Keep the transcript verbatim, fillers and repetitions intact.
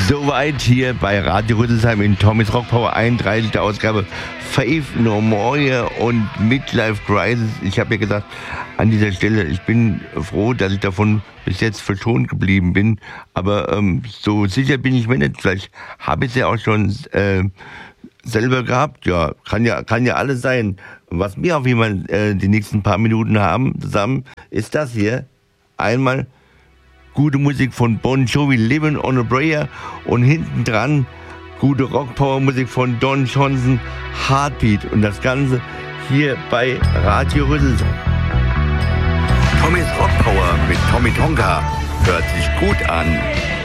Soweit hier bei Radio Rüsselsheim in Tommys Rock Power, einunddreißigste Ausgabe, Faith No More und Midlife Crisis. Ich habe ja gesagt, an dieser Stelle, ich bin froh, dass ich davon bis jetzt verschont geblieben bin, aber ähm, so sicher bin ich mir nicht. Vielleicht habe ich es ja auch schon äh, selber gehabt. Ja, kann ja, kann ja alles sein. Was wir auf jeden Fall äh, die nächsten paar Minuten haben zusammen, ist das hier. Einmal gute Musik von Bon Jovi, Living on a Prayer, und hinten dran gute Rock-Power-Musik von Don Johnson, Heartbeat, und das Ganze hier bei Radio Rüsselsheim. Tommys Rock Power mit Tommy Tonka hört sich gut an.